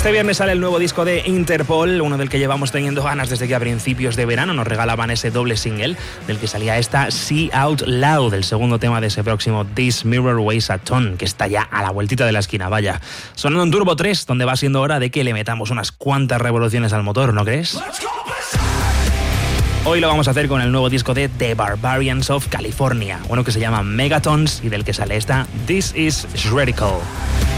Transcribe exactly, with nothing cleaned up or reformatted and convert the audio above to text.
Este viernes sale el nuevo disco de Interpol, uno del que llevamos teniendo ganas desde que a principios de verano nos regalaban ese doble single, del que salía esta See Out Loud, el segundo tema de ese próximo This Mirror Weighs a Ton, que está ya a la vueltita de la esquina, vaya. Sonando en Turbo tres, donde va siendo hora de que le metamos unas cuantas revoluciones al motor, ¿no crees? Hoy lo vamos a hacer con el nuevo disco de The Barbarians of California, uno que se llama Megatons y del que sale esta This Is Shredical.